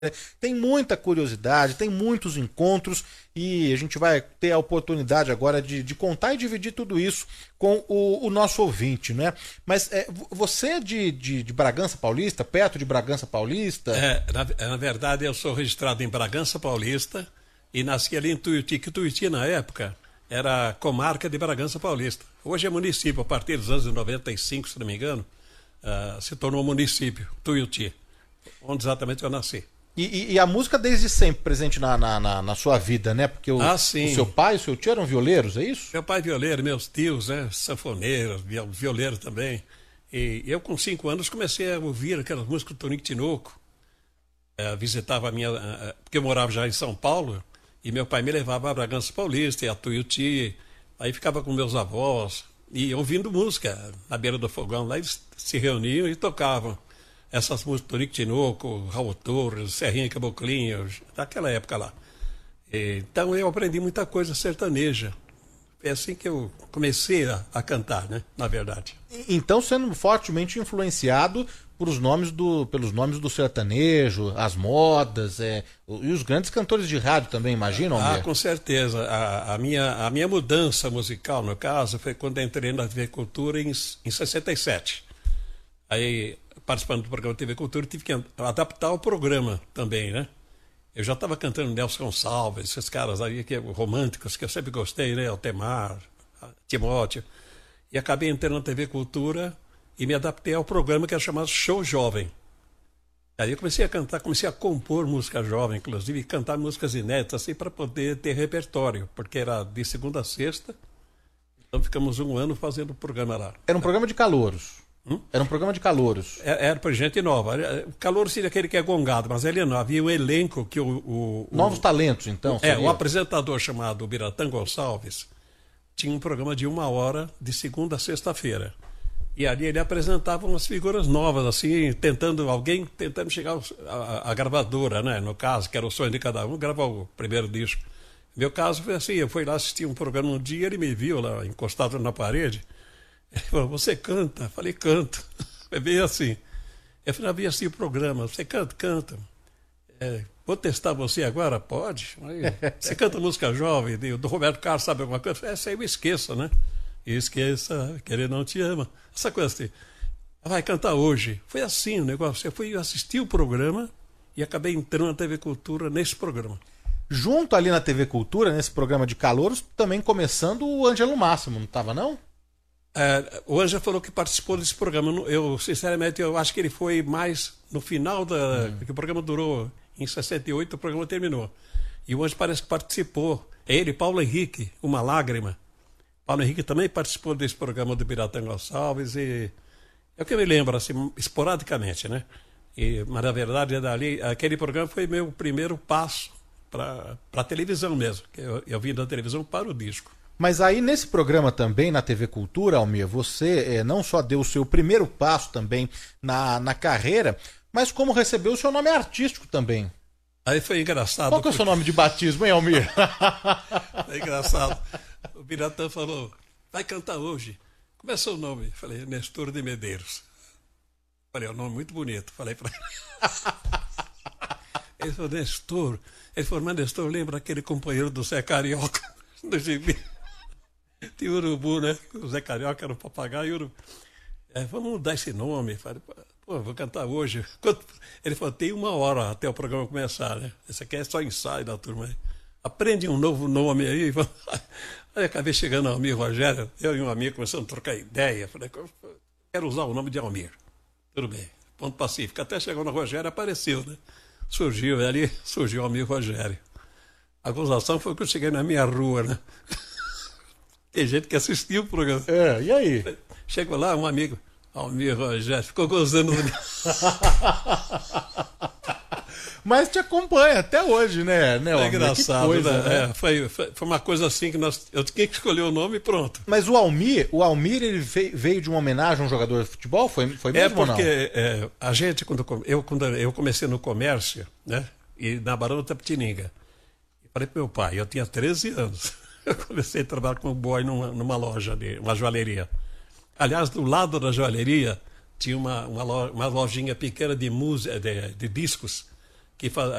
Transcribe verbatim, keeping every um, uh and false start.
Tem muita curiosidade, tem muitos encontros e a gente vai ter a oportunidade agora de, de contar e dividir tudo isso com o, o nosso ouvinte, né? Mas é, você é de, de, de Bragança Paulista, perto de Bragança Paulista? É, na, na verdade, eu sou registrado em Bragança Paulista e nasci ali em Tuiuti, que Tuiuti, na época, era comarca de Bragança Paulista. Hoje é município, a partir dos anos noventa e cinco, se não me engano, uh, se tornou município, Tuiuti, onde exatamente eu nasci. E, e, e a música desde sempre presente na, na, na, na sua vida, né? Porque o, ah, o sim. seu pai e o seu tio eram violeiros, é isso? Meu pai é violeiro, meus tios, né? Sanfoneiros, violeiro também. E eu, com cinco anos, comecei a ouvir aquelas músicas do Tonico Tinoco. É, visitava a minha... Porque eu morava já em São Paulo, e meu pai me levava a Bragança Paulista e a Tuiuti. Aí ficava com meus avós, e ouvindo música na beira do fogão. Lá eles se reuniam e tocavam essas músicas do Tonico Tinoco, Raul Torres, Serrinha Caboclinho, daquela época lá. E, então eu aprendi muita coisa sertaneja. É assim que eu comecei a, a cantar, né? Na verdade. Então sendo fortemente influenciado por os nomes do, pelos nomes do sertanejo, as modas, é, e os grandes cantores de rádio também, imagina, Almir? Ah, com certeza. A, a, minha, a minha mudança musical, no caso, foi quando eu entrei na T V Cultura em, em sessenta e sete. Aí, participando do programa T V Cultura, tive que adaptar o programa também, né? Eu já estava cantando Nelson Gonçalves, esses caras aí que, românticos, que eu sempre gostei, né? Altemar, Timóteo. E acabei entrando na T V Cultura e me adaptei ao programa que era chamado Show Jovem. Aí eu comecei a cantar, comecei a compor música jovem, inclusive, e cantar músicas inéditas, assim, para poder ter repertório, porque era de segunda a sexta. Então ficamos um ano fazendo o programa lá. Era um programa de calouros. Hum? Era um programa de calouros. Era, era para gente nova. O calouro seria aquele que é gongado, mas ele não. Havia um elenco que o... o, o Novos talentos, então? O, seria? É, o apresentador chamado Biratã Gonçalves tinha um programa de uma hora de segunda a sexta-feira. E ali ele apresentava umas figuras novas, assim, tentando, alguém tentando chegar à gravadora, né? No caso, que era o sonho de cada um, gravar o primeiro disco. Meu caso foi assim, eu fui lá assistir um programa um dia, ele me viu lá encostado na parede. Ele falou, você canta? Eu falei, canto. Foi bem assim. Eu falei, havia assim o programa, você canta? Canta. É, vou testar você agora? Pode. Aí, você canta música jovem, do Roberto Carlos, sabe alguma coisa? Essa aí eu esqueço, né? Esqueça, que ele não te ama. Essa coisa assim. Vai cantar hoje. Foi assim o negócio. Eu fui assistir o programa e acabei entrando na T V Cultura nesse programa. Junto ali na T V Cultura, nesse programa de calouros, também começando o Ângelo Máximo, não estava não? É, o Ângelo falou que participou desse programa. Eu, sinceramente, eu acho que ele foi mais no final da... Hum. Que o programa durou em sessenta e oito, o programa terminou. E o Ângelo parece que participou. Ele, Paulo Henrique, Uma Lágrima. Paulo Henrique também participou desse programa do Biratã Gonçalves e... É o que eu me lembro, assim, esporadicamente, né? E, mas, na verdade, dali, aquele programa foi meu primeiro passo para a televisão mesmo. Eu, eu vim da televisão para o disco. Mas aí nesse programa também, na T V Cultura, Almir, você é, não só deu o seu primeiro passo também na, na carreira, mas como recebeu o seu nome artístico também. Aí foi engraçado. Qual que é o seu nome de batismo, hein, Almir? Foi engraçado. O Biratã falou, vai cantar hoje. Como é seu nome? Falei, Nestor de Medeiros. Falei, é um nome muito bonito. Falei para ele. Ele falou, Nestor. Ele falou, mas Nestor lembra aquele companheiro do Zé Carioca, do Gibi. Tinha urubu, né? O Zé Carioca era um papagaio e urubu. É, vamos mudar esse nome. Falei, pô, vou cantar hoje. Ele falou, tem uma hora até o programa começar, né? Esse aqui é só ensaio da turma. Aprende um novo nome aí. Aí acabei chegando ao Almir Rogério, eu e um amigo começamos a trocar ideia. Falei, quero usar o nome de Almir. Tudo bem, ponto pacífico. Até chegou no Rogério, apareceu, né? Surgiu ali, surgiu o Almir Rogério. A gozação foi que eu cheguei na minha rua, né? Tem gente que assistiu o programa. É, e aí? Chegou lá, um amigo, Almir Rogério, ficou gozando. Mas te acompanha até hoje, né? né é engraçado, coisa, né? né? É, foi, foi, foi uma coisa assim que nós, eu tinha que escolher o nome e pronto. Mas o Almir, o Almir ele veio, veio de uma homenagem a um jogador de futebol? Foi, foi mesmo é porque ou não? é, a gente, quando eu, quando eu comecei no comércio, né? E na Barão da Tapetininga, falei pro meu pai, eu tinha treze anos. Eu comecei a trabalhar como boy numa, numa loja, de, uma joalheria. Aliás, do lado da joalheria tinha uma, uma, lo, uma lojinha pequena de, música, de, de discos, que fa